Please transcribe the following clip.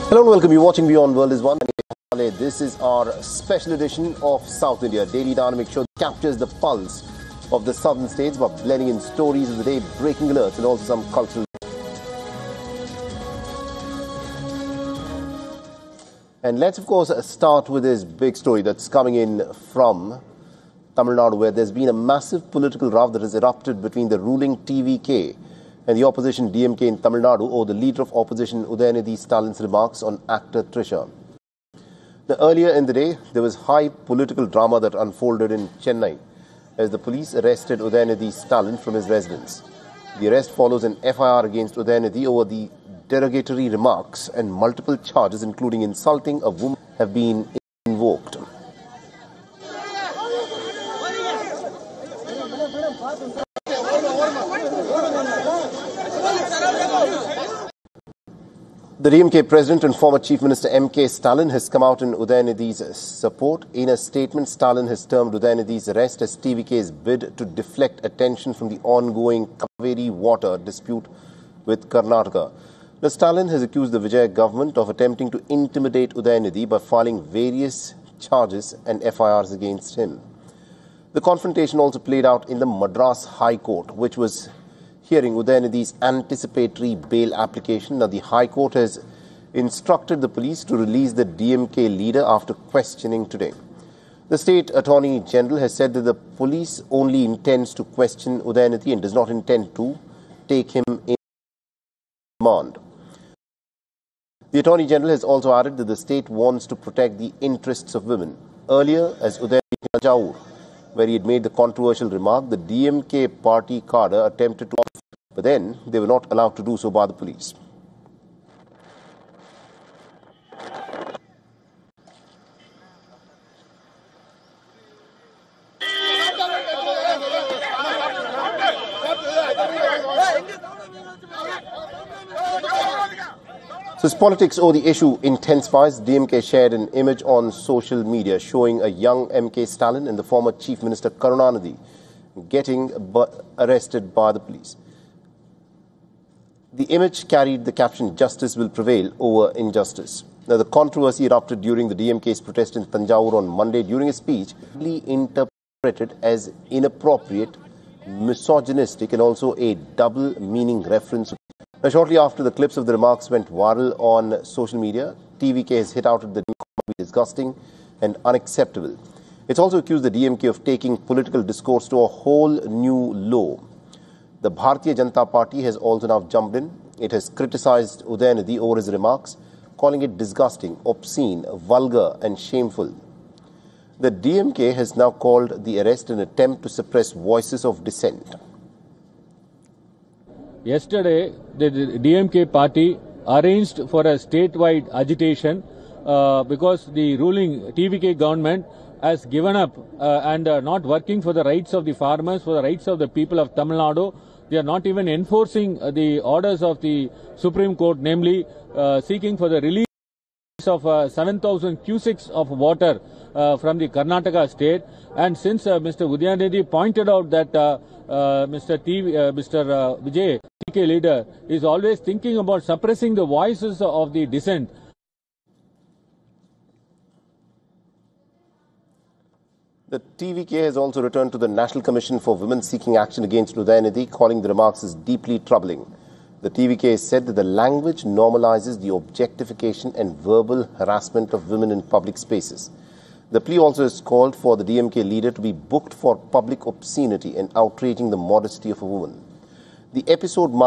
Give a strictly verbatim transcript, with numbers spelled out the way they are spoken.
Hello and welcome. You're watching Beyond World is One. This is our special edition of South India Daily Dynamic Show that captures the pulse of the southern states by blending in stories of the day, breaking alerts, and also some cultural. And let's, of course, start with this big story that's coming in from Tamil Nadu, where there's been a massive political row that has erupted between the ruling T V K and the opposition D M K in Tamil Nadu over the leader of opposition Udayanidhi Stalin's remarks on actor Trisha. Now, earlier in the day, there was high political drama that unfolded in Chennai as the police arrested Udayanidhi Stalin from his residence. The arrest follows an F I R against Udayanidhi over the derogatory remarks, and multiple charges, including insulting a woman, have been invoked. The D M K president and former Chief Minister M K Stalin has come out in Udayanidhi's support. In a statement, Stalin has termed Udayanidhi's arrest as T V K's bid to deflect attention from the ongoing Kaveri water dispute with Karnataka. Now, Stalin has accused the Vijay government of attempting to intimidate Udayanidhi by filing various charges and F I Rs against him. The confrontation also played out in the Madras High Court, which was hearing Udayanidhi's anticipatory bail application. Now, the High Court has instructed the police to release the D M K leader after questioning today. The State Attorney General has said that the police only intends to question Udayanidhi and does not intend to take him in remand. The Attorney General has also added that the state wants to protect the interests of women. Earlier, as Udayanidhi in Tanjavur, where he had made the controversial remark, the D M K party cadre attempted to, but then they were not allowed to do so by the police. So as politics over the issue intensifies, D M K shared an image on social media showing a young M K Stalin and the former Chief Minister Karunanidhi getting arrested by the police. The image carried the caption, "Justice will prevail over injustice." Now, the controversy erupted during the D M K's protest in Tanjavur on Monday during a speech interpreted as inappropriate, misogynistic, and also a double-meaning reference. Now, shortly after the clips of the remarks went viral on social media, T V K has hit out at the disgusting and unacceptable. It's also accused the D M K of taking political discourse to a whole new low. The Bharatiya Janata Party has also now jumped in. It has criticized Udayanidhi over his remarks, calling it disgusting, obscene, vulgar and shameful. The D M K has now called the arrest an attempt to suppress voices of dissent. Yesterday, the D M K party arranged for a statewide agitation uh, because the ruling T V K government has given up uh, and uh, not working for the rights of the farmers, for the rights of the people of Tamil Nadu. They are not even enforcing uh, the orders of the Supreme Court, namely uh, seeking for the release of uh, seven thousand cusecs of water uh, from the Karnataka state. And since uh, Mister Udayanidhi pointed out that uh, uh, Mister T, uh, Mister Uh, Vijay, T K leader, is always thinking about suppressing the voices of the dissent. The T V K has also returned to the National Commission for Women seeking action against Udayanidhi, calling the remarks as deeply troubling. The T V K has said that the language normalizes the objectification and verbal harassment of women in public spaces. The plea also has called for the D M K leader to be booked for public obscenity and outraging the modesty of a woman. The episode